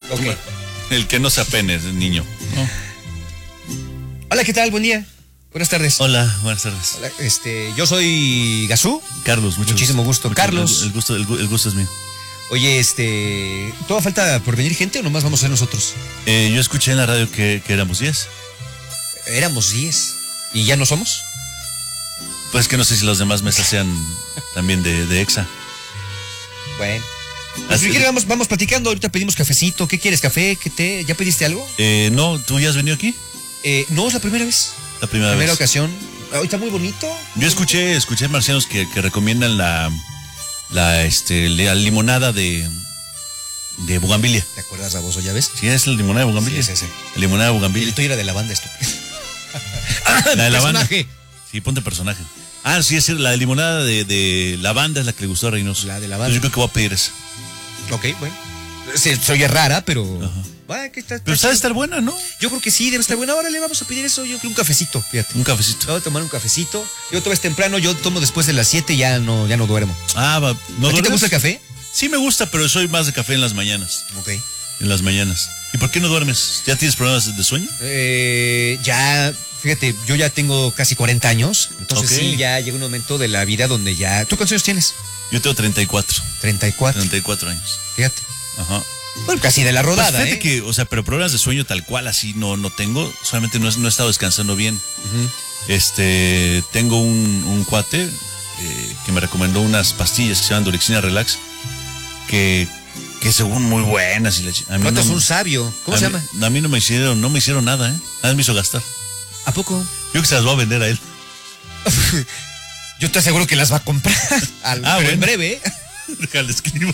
Ok. El que no se apene, niño. ¿No? Hola, ¿qué tal? Buen día. Buenas tardes. Hola, buenas tardes. Hola, yo soy Gazú. Carlos, muchísimo gusto. Carlos. El gusto es mío. Oye, ¿todavía falta por venir gente o nomás vamos a ser nosotros? Yo escuché en la radio que éramos 10. Éramos 10. ¿Y ya no somos? Pues que no sé si las demás mesas sean también de EXA. Bueno. Pues si quieres, vamos platicando. Ahorita pedimos cafecito. ¿Qué quieres? ¿Café? ¿Qué té? ¿Ya pediste algo? No, ¿tú ya has venido aquí? No, es la primera vez. La primera vez. Ocasión. Hoy está muy bonito. Yo escuché marcianos que recomiendan la limonada de bugambilia. ¿Te acuerdas, Raboso? ¿Ya ves? Sí, es la limonada de bugambilia. Sí, es ese. La limonada de bugambilia. El tuyo era de lavanda, estúpido. La de lavanda. Personaje. Sí, ponte personaje. Ah, sí, es la de limonada de lavanda es la que le gustó a Reynoso. La de lavanda. Entonces yo creo que voy a pedir esa. Ok, bueno. Se oye rara, pero... Ajá. ¿Qué está? Pero sabe estar buena, ¿no? Yo creo que sí, debe estar buena. Ahora le vamos a pedir eso. Yo creo un cafecito, fíjate. Un cafecito. Voy a tomar un cafecito. Yo tomo temprano, yo tomo después de las 7 y ya no duermo. Ah, va. ¿A ti te gusta el café? Sí me gusta, pero soy más de café en las mañanas. Ok. En las mañanas. ¿Y por qué no duermes? ¿Ya tienes problemas de sueño? Ya, fíjate, yo ya tengo casi 40 años. Entonces Ok. sí, ya llega un momento de la vida donde ya... ¿Tú cuántos años tienes? Yo tengo 34. 34. Años. Fíjate. Ajá. Bueno, casi de la rodada, Pues fíjate que, o sea, pero problemas de sueño tal cual así no tengo. Solamente no he estado descansando bien. Uh-huh. Tengo un cuate que me recomendó unas pastillas que se llaman Dorexina Relax que según muy buenas. Y a mí es un sabio. ¿Cómo se llama? A mí no me hicieron nada, ¿eh? Nada me hizo gastar. ¿A poco? Yo que se las voy a vender a él. Yo te aseguro que las va a comprar. Pero bueno. en breve, ¿eh? Déjale, escribo.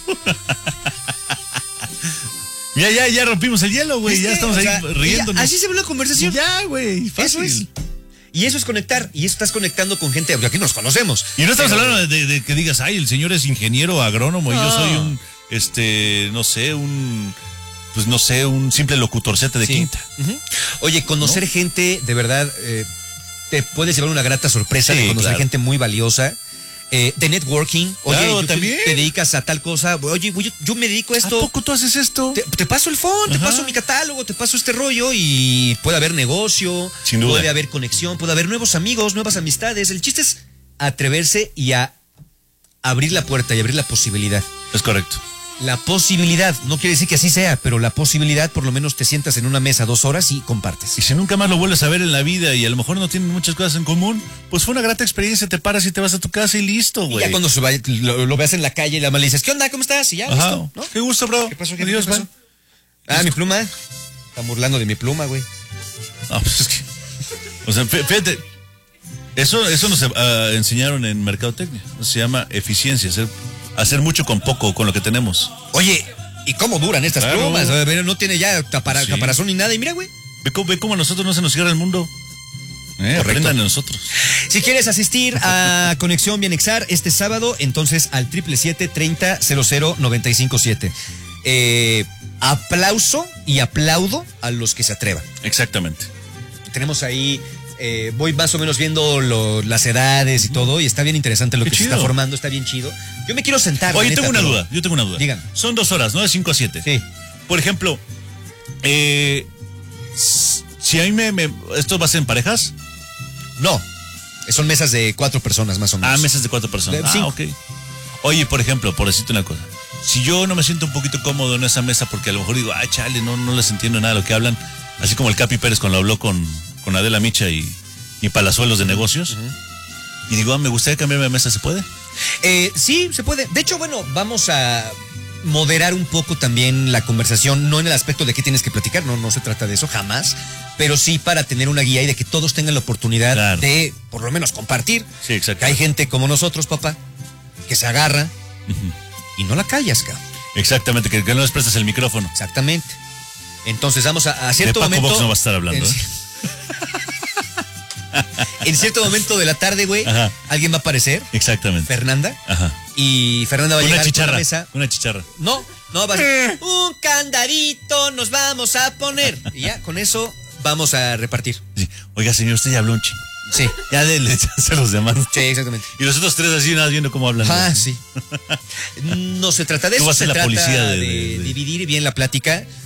Ya rompimos el hielo, güey. Ya estamos ahí riéndonos. Así se ve la conversación. Ya, güey. Fácil. Eso es. Y eso es conectar. Y estás conectando con gente. Aquí nos conocemos. Y no estamos hablando de que digas, ay, el señor es ingeniero agrónomo y yo soy un, un simple locutorcete de quinta. Uh-huh. Oye, conocer gente, de verdad, te puedes llevar una grata sorpresa de conocer gente muy valiosa. De networking. Oye, claro, también. Te dedicas a tal cosa. Oye, yo me dedico a esto. ¿A poco tú haces esto? Te paso el phone, te paso mi catálogo, te paso este rollo y puede haber negocio, sin duda. Puede haber conexión, puede haber nuevos amigos, nuevas amistades. El chiste es atreverse y a abrir la puerta y abrir la posibilidad. Es correcto. La posibilidad, no quiere decir que así sea, pero la posibilidad, por lo menos te sientas en una mesa 2 horas y compartes. Y si nunca más lo vuelves a ver en la vida y a lo mejor no tienen muchas cosas en común, pues fue una grata experiencia, te paras y te vas a tu casa y listo, güey. Y ya cuando lo veas en la calle y la mamá le dices, ¿qué onda? ¿Cómo estás? Y ya, listo, ¿no? Qué gusto, bro. ¿Qué pasó? Adiós, ¿Qué pasó? Mi pluma. Están burlando de mi pluma, güey. No, pues es que... O sea, fíjate, eso nos enseñaron en mercadotecnia. Se llama eficiencia, hacer mucho con poco, con lo que tenemos. Oye, ¿y cómo duran estas plumas? No tiene ya caparazón ni nada. Y mira, güey. Ve cómo a nosotros no se nos cierra el mundo. Aprendan de nosotros. Si quieres asistir a Conexión Bienexar este sábado, entonces al 777-30-00957. Aplauso y aplaudo a los que se atrevan. Exactamente. Tenemos ahí... voy más o menos viendo las edades y todo, y está bien interesante lo que se está formando, está bien chido. Yo me quiero sentar. Oye, yo tengo una duda. Díganme. Son 2 horas, ¿no? De 5 a 7. Sí. Por ejemplo, si a mí ¿esto va a ser en parejas? No. Son mesas de 4 personas, más o menos. Mesas de 4 personas. Sí. Ok. Oye, por ejemplo, por decirte una cosa. Si yo no me siento un poquito cómodo en esa mesa porque a lo mejor digo, chale, no les entiendo nada de lo que hablan, así como el Capi Pérez cuando habló con Adela Micha y Palazuelos de negocios. Uh-huh. Y digo, me gustaría cambiarme de mesa, ¿se puede? Sí, se puede. De hecho, bueno, vamos a moderar un poco también la conversación, no en el aspecto de qué tienes que platicar, no se trata de eso, jamás, pero sí para tener una guía y de que todos tengan la oportunidad de, por lo menos, compartir. Sí, exacto. Que hay gente como nosotros, papá, que se agarra y no la callas, cabrón. Exactamente, que no les prestas el micrófono. Exactamente. Entonces vamos a cierto de Paco momento... Box no va a estar hablando, En cierto momento de la tarde, güey, alguien va a aparecer. Exactamente. Fernanda. Ajá. Y Fernanda va a llegar a la mesa. Una chicharra. No, va a ser un candadito nos vamos a poner. Y ya, con eso vamos a repartir. Sí. Oiga, señor, usted ya habló un chingo. Sí. Ya déle chance a los demás. Sí, exactamente. Y los otros 3 así nada viendo cómo hablan. Sí. No se trata de eso. Tú vas a ser la policía de dividir bien la plática.